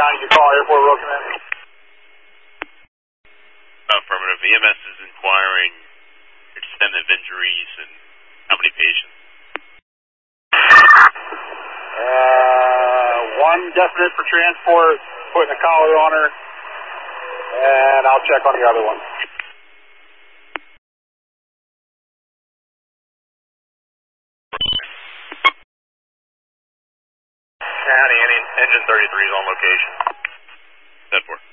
you call Airport Road Command. Affirmative. EMS is inquiring extent of injuries and how many patients? One definite for transport, putting a collar on her, and I'll check on the other one. County, engine 33 is on location. 10-4.